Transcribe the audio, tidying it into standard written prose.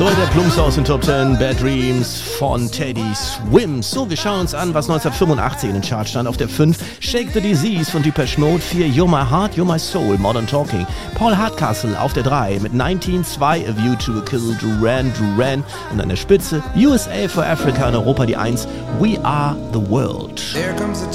So, der Plumps aus den Top 10, Bad Dreams von Teddy Swims. So, wir schauen uns an, was 1985 in den Charts stand. Auf der 5, Shake the Disease von Depeche Mode. 4, You're My Heart, You're My Soul, Modern Talking. Paul Hardcastle auf der 3 mit 1902, A View to a Kill, Duran Duran. Und an der Spitze, USA for Africa in Europa die 1, We Are the World. There comes a